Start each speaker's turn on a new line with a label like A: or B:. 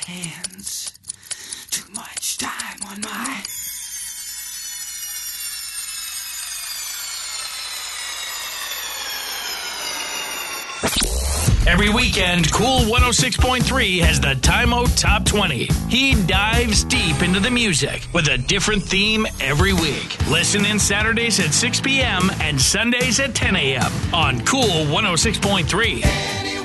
A: hands. Too much time on my...
B: Every weekend, Cool 106.3 has the Time-O Top 20. He dives deep into the music with a different theme every week. Listen in Saturdays at 6 p.m. and Sundays at 10 a.m. on Cool 106.3.